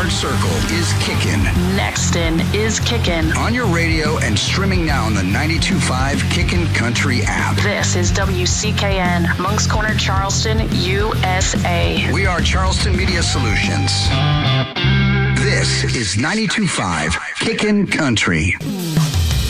Hard Circle is kicking. Nexton is kicking. On your radio and streaming now on the 92.5 Kickin' Country app. This is WCKN, Moncks Corner, Charleston, USA. We are Charleston Media Solutions. This is 92.5 Kickin' Country.